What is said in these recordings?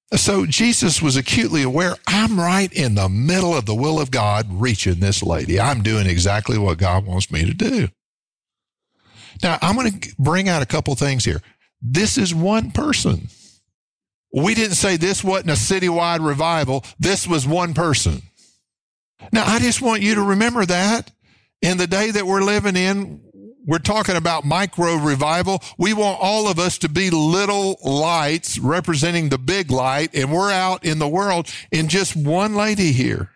So Jesus was acutely aware, I'm right in the middle of the will of God reaching this lady. I'm doing exactly what God wants me to do. Now, I'm going to bring out a couple things here. This is one person. We didn't say this wasn't a citywide revival. This was one person. Now, I just want you to remember that in the day that we're living in, we're talking about micro revival. We want all of us to be little lights representing the big light, and we're out in the world in just one lady here.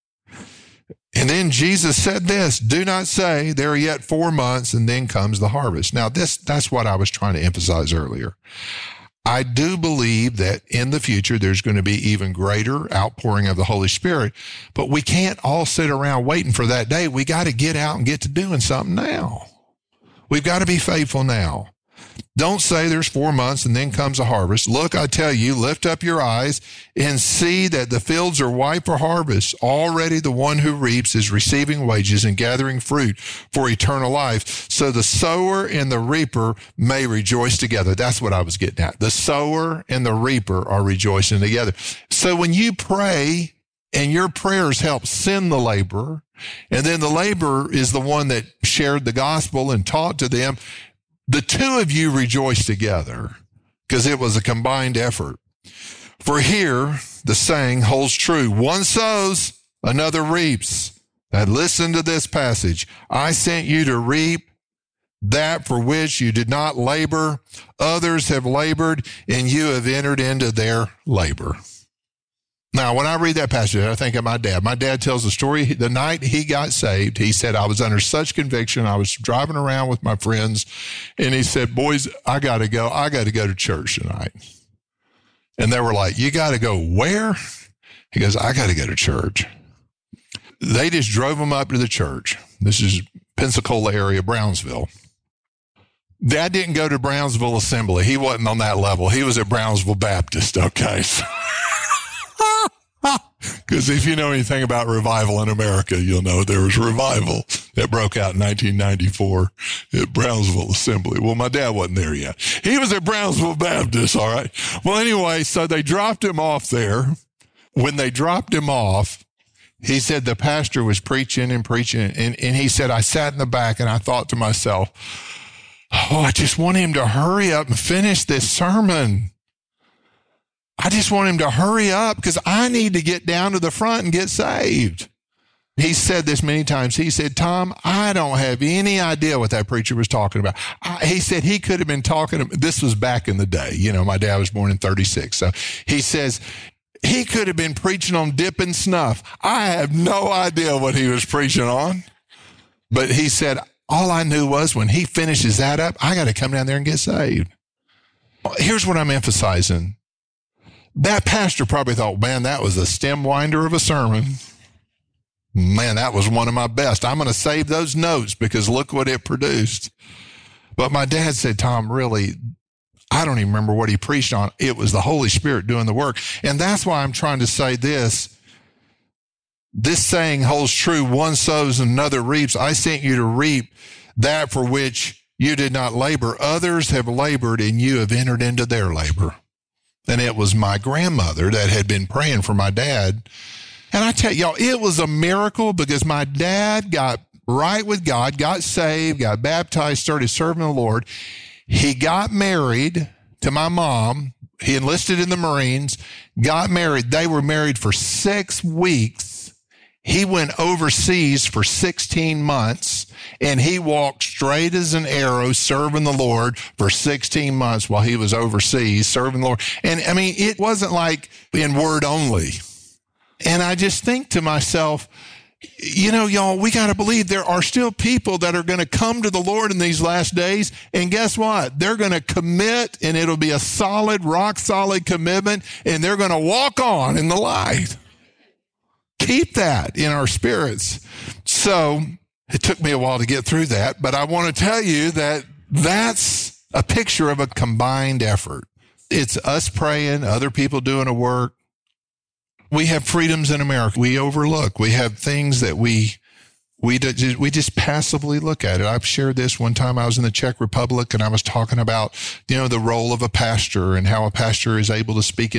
And then Jesus said this, do not say there are yet 4 months and then comes the harvest. Now, that's what I was trying to emphasize earlier. I do believe that in the future, there's going to be even greater outpouring of the Holy Spirit, but we can't all sit around waiting for that day. We got to get out and get to doing something now. We've got to be faithful now. Don't say there's 4 months and then comes a harvest. Look, I tell you, lift up your eyes and see that the fields are white for harvest. Already the one who reaps is receiving wages and gathering fruit for eternal life. So the sower and the reaper may rejoice together. That's what I was getting at. The sower and the reaper are rejoicing together. So when you pray and your prayers help send the laborer, and then the laborer is the one that shared the gospel and taught to them, the two of you rejoice together because it was a combined effort. For here, the saying holds true. One sows, another reaps. Now listen to this passage. I sent you to reap that for which you did not labor. Others have labored, and you have entered into their labor. Now, when I read that passage, I think of my dad. My dad tells the story. The night he got saved, he said, I was under such conviction. I was driving around with my friends, and he said, boys, I got to go. I got to go to church tonight. And they were like, you got to go where? He goes, I got to go to church. They just drove him up to the church. This is Pensacola area, Brownsville. Dad didn't go to Brownsville Assembly. He wasn't on that level. He was at Brownsville Baptist, okay? Because if you know anything about revival in America, you'll know there was revival that broke out in 1994 at Brownsville Assembly. Well, my dad wasn't there yet. He was at Brownsville Baptist, all right? Well, anyway, so they dropped him off there. When they dropped him off, he said the pastor was preaching, and he said, I sat in the back and I thought to myself, oh, I just want him to hurry up and finish this sermon. I just want him to hurry up because I need to get down to the front and get saved. He said this many times. He said, Tom, I don't have any idea what that preacher was talking about. He said he could have been talking. This was back in the day. You know, my dad was born in 1936. So he says he could have been preaching on dip and snuff. I have no idea what he was preaching on. But he said, all I knew was when he finishes that up, I got to come down there and get saved. Here's what I'm emphasizing. That pastor probably thought, man, that was a stem winder of a sermon. Man, that was one of my best. I'm going to save those notes because look what it produced. But my dad said, Tom, really, I don't even remember what he preached on. It was the Holy Spirit doing the work. And that's why I'm trying to say this. This saying holds true. One sows and another reaps. I sent you to reap that for which you did not labor. Others have labored and you have entered into their labor. And it was my grandmother that had been praying for my dad. And I tell y'all, it was a miracle because my dad got right with God, got saved, got baptized, started serving the Lord. He got married to my mom. He enlisted in the Marines, got married. They were married for 6 weeks. He went overseas for 16 months, and he walked straight as an arrow serving the Lord for 16 months while he was overseas serving the Lord. And I mean, it wasn't like in word only. And I just think to myself, you know, y'all, we got to believe there are still people that are going to come to the Lord in these last days. And guess what? They're going to commit, and it'll be a solid, rock solid commitment, and they're going to walk on in the light. Keep that in our spirits. So it took me a while to get through that, but I want to tell you that that's a picture of a combined effort. It's us praying, other people doing a work. We have freedoms in America we overlook. We have things that we just passively look at it. I've shared this one time. I was in the Czech Republic and I was talking about, you know, the role of a pastor and how a pastor is able to speak